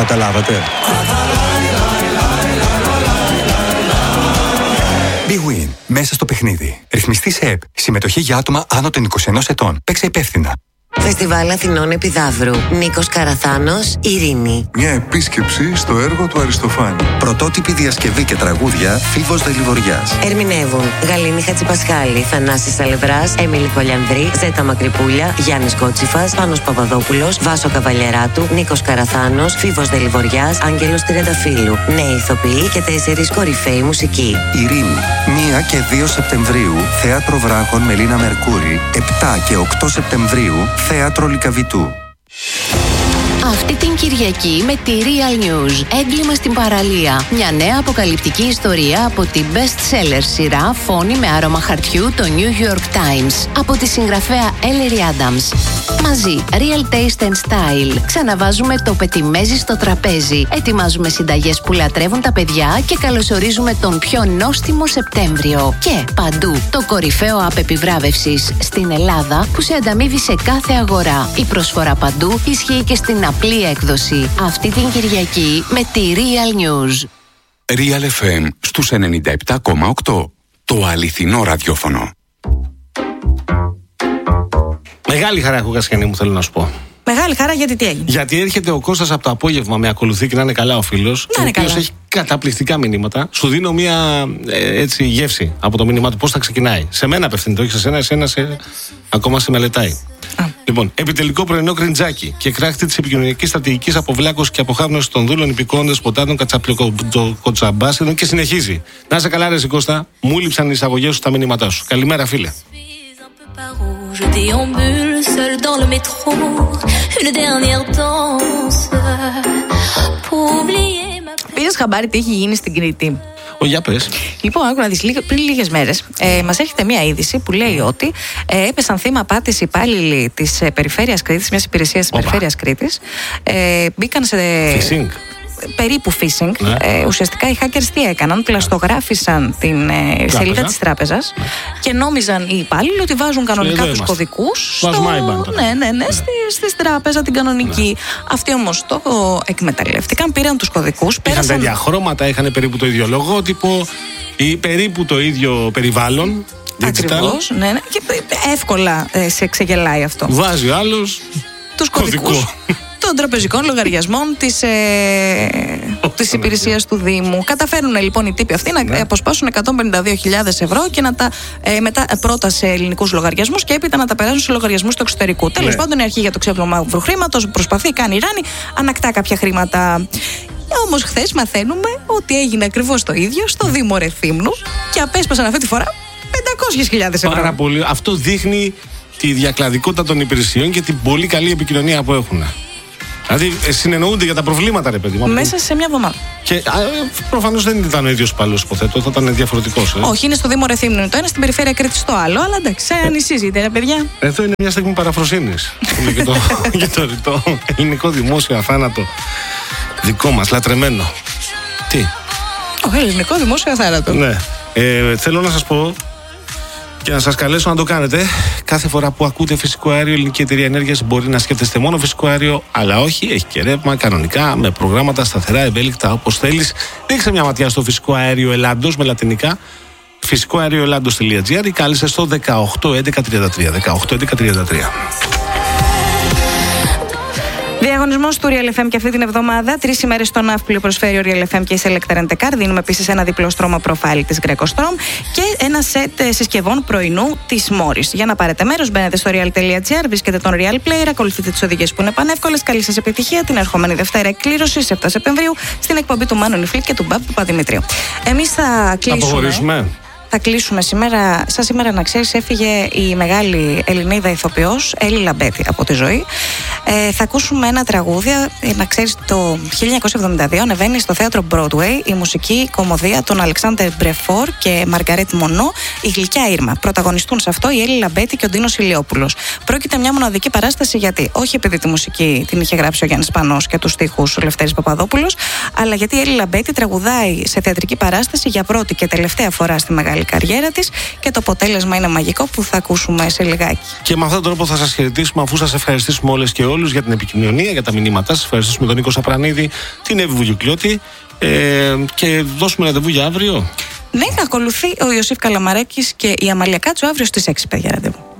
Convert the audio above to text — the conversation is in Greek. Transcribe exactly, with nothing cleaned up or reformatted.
Καταλάβατε? Big Win. Μέσα στο παιχνίδι. Ρυθμιστή σε ΕΠ. Συμμετοχή για άτομα άνω των είκοσι ενός ετών. Παίξε υπεύθυνα. Φεστιβάλ Αθηνών Επιδαύρου. Νίκος Καραθάνος, Ειρήνη. Μια επίσκεψη στο έργο του Αριστοφάνη. Πρωτότυπη διασκευή και τραγούδια Φίβος Δελιβοριάς. Ερμηνεύουν Γαλήνη Χατζηπασχάλη, Θανάσης Αλευράς, Έμιλη Κολιανδρή, Ζέτα Μακρυπούλια, Γιάννης Κότσιφας, Πάνος Παπαδόπουλος, Βάσο Καβαλιεράτου, Νίκος Καραθάνος, Φίβος Δελιβοριάς, Άγγελος Τριανταφύλου. Νέοι ηθοποιοί και τέσσερις κορυφαίοι μουσικοί. Ειρήνη. πρώτη και δύο Σεπτεμβρίου, Θέατρο Βράχων Μελίνα Μερκούρη. επτά και οκτώ Σεπτεμβρίου, Θέατρο Λυκαβητού. Αυτή την Κυριακή με τη Real News. Έγκλημα στην παραλία. Μια νέα αποκαλυπτική ιστορία από την best-seller σειρά Φόνη με άρωμα χαρτιού, το New York Times. Από τη συγγραφέα Ellery Adams. Μαζί, Real Taste and Style. Ξαναβάζουμε το πετιμέζι στο τραπέζι. Ετοιμάζουμε συνταγές που λατρεύουν τα παιδιά και καλωσορίζουμε τον πιο νόστιμο Σεπτέμβριο. Και παντού, το κορυφαίο app επιβράβευσης στην Ελλάδα που σε ανταμείβει σε κάθε αγορά. Η προσφορά παντού ισχύει και στην απλή έκδοση. Αυτή την Κυριακή με τη Real News. Real εφ εμ στους ενενήντα επτά κόμμα οκτώ. Το αληθινό ραδιόφωνο. Μεγάλη χαρά έχω, Κασιανή μου, θέλω να σου πω. Μεγάλη χαρά, γιατί τι έγινε? Γιατί έρχεται ο Κώστας από το απόγευμα, με ακολουθεί και να είναι καλά ο φίλος. Ο οποίος έχει καταπληκτικά μηνύματα. Σου δίνω μία ε, έτσι, γεύση από το μήνυμά του, πώς θα ξεκινάει. Σε μένα απευθύνεται, όχι σε σένα, εσένα σε... ακόμα σε μελετάει. Α. Λοιπόν, επιτελικό πρωινό κριντζάκι και κράχτη της επικοινωνιακής στρατηγικής αποβλάκωσης και αποχάρνωσης των δούλων, υπηκόντων, ποτάτων, κατσαπλοκοτσαμπάσιδων και συνεχίζει. Να είσαι καλά, ρε Κώστα, μου λείψαν οι εισαγωγές σου, τα μηνύματά σου. Καλημέρα, φίλε. Je déambule seul dans le métro, une dernière danse pour oublier ma. Πήρες χαμπάρι τι έχει γίνει στην Κρήτη? Ο, για πες. Λοιπόν, άκου να δεις, πριν λίγες μέρες ε, μας έρχεται μια είδηση που λέει ότι ε, έπεσαν θύμα απάτης υπάλληλοι της ε, Περιφέρειας Κρήτης, μιας υπηρεσίας της Περιφέρειας Κρήτης. Ε, μπήκαν σε. Phishing. Περίπου phishing. Ναι. Ε, ουσιαστικά οι hackers τι έκαναν? Πλαστογράφησαν την ε, σελίδα της τράπεζας, ναι, και νόμιζαν οι υπάλληλοι ότι βάζουν κανονικά τους κωδικούς στο... ναι, ναι, ναι, ναι. Στη, στη τράπεζα την κανονική. Ναι. Αυτοί όμως το εκμεταλλεύτηκαν, πήραν τους κωδικούς. Είχαν πέρασαν... τέτοια χρώματα, είχαν περίπου το ίδιο λογότυπο ή περίπου το ίδιο περιβάλλον. Ακριβώς, ναι, ναι. Και εύκολα ε, σε ξεγελάει αυτό. Βάζει ο άλλος τους κωδικούς των τραπεζικών λογαριασμών της, ε, της υπηρεσίας του Δήμου. Καταφέρνουν λοιπόν οι τύποι αυτοί να ναι. αποσπάσουν εκατόν πενήντα δύο χιλιάδες ευρώ και να τα ε, μετά πρώτα σε ελληνικούς λογαριασμούς και έπειτα να τα περάσουν σε λογαριασμούς του εξωτερικού. Ναι. Τέλος πάντων, η αρχή για το ξέπλυμα μαύρου χρήματος προσπαθεί, κάνει ράνι, ανακτά κάποια χρήματα. Όμως χθες μαθαίνουμε ότι έγινε ακριβώς το ίδιο στο Δήμο Ρεθύμνου και απέσπασαν αυτή τη φορά πεντακόσιες χιλιάδες ευρώ. Πάρα πολύ. Αυτό δείχνει τη διακλαδικότητα των υπηρεσιών και την πολύ καλή επικοινωνία που έχουν. Δηλαδή συνεννοούνται για τα προβλήματα, ρε παιδί μου. Μέσα σε μια εβδομάδα. Και προφανώς δεν ήταν ο ίδιος υπάλληλος, υποθέτω, θα ήταν διαφορετικός. Ε. Όχι, είναι στο Δήμο Ρεθύμνου το ένα, στην Περιφέρεια Κρήτης το άλλο. Αλλά εντάξει, σε ανησύζεται, ρε παιδιά. Εδώ είναι μια στιγμή παραφροσύνης. για, το, για το ρητό ελληνικό δημόσιο αθάνατο. Δικό μας, λατρεμένο. Τι? Ο ελληνικό δημόσιο αθάνατο. Ναι. Ε, θέλω να σας πω και να σας καλέσω να το κάνετε. Κάθε φορά που ακούτε φυσικό αέριο, η Ελληνική Εταιρεία Ενέργειας μπορεί να σκέφτεστε μόνο φυσικό αέριο, αλλά όχι, έχει και ρεύμα κανονικά, με προγράμματα σταθερά, ευέλικτα, όπως θέλεις. Ρίξε μια ματιά στο φυσικό αέριο Ελλάδος με λατινικά, φυσικό αέριο ελλάδος τελεία τζι άρ ή κάλεσε στο δεκαοκτώ έντεκα τριάντα τρία. δεκαοκτώ έντεκα τριάντα τρία. Διαγωνισμός του Real εφ εμ και αυτή την εβδομάδα. Τρεις ημέρες στο ναύπλιο προσφέρει ο Real εφ εμ και η Select Rent a Car. Δίνουμε επίσης ένα διπλό στρώμα profile της Greco Strom και ένα σετ συσκευών πρωινού της Morris. Για να πάρετε μέρος, μπαίνετε στο real τελεία τζι άρ, βρίσκετε τον Real Player, ακολουθείτε τις οδηγίες που είναι πανεύκολες. Καλή σας επιτυχία την ερχόμενη Δευτέρα εκκλήρωση στις επτά Σεπτεμβρίου στην εκπομπή του Μάνου Νιφλίκ και του Μπαμπ Παπαδημητρίου. Εμείς θα κλείσουμε. Θα κλείσουμε σήμερα. Σαν σήμερα, να ξέρεις, έφυγε η μεγάλη Ελληνίδα ηθοποιός Έλλη Λαμπέτη από τη ζωή. Ε, θα ακούσουμε ένα τραγούδι. Ε, να ξέρεις, το χίλια εννιακόσια εβδομήντα δύο ανεβαίνει στο θέατρο Broadway η μουσική κομμωδία των Αλεξάνδρ Μπρεφόρ και Μαργαρέτ Μονό, η Γλυκιά Ήρμα. Πρωταγωνιστούν σε αυτό η Έλλη Λαμπέτη και ο Ντίνος Ηλιόπουλος. Πρόκειται μια μοναδική παράσταση, γιατί όχι επειδή τη μουσική την είχε γράψει ο Γιάννης Πανός και τους στίχους ο Λευτέρης Παπαδόπουλος, αλλά γιατί η Έλλη Λαμπέτη τραγουδάει σε θεατρική παράσταση για πρώτη και τελευταία φορά στη μεγάλη μεγάλη καριέρα της και το αποτέλεσμα είναι μαγικό που θα ακούσουμε σε λιγάκι. Και με αυτόν τον τρόπο θα σας χαιρετήσουμε, αφού σας ευχαριστήσουμε όλες και όλους για την επικοινωνία, για τα μηνύματά σας. Ευχαριστήσουμε τον Νίκο Σαπρανίδη, την Εύη Βουγιουκλιώτη ε, και δώσουμε ραντεβού για αύριο. Ναι, θα ακολουθεί ο Ιωσήφ Καλαμαρέκης και η Αμαλία Κάτσου αύριο στις έξι, παιδιά, ραντεβού.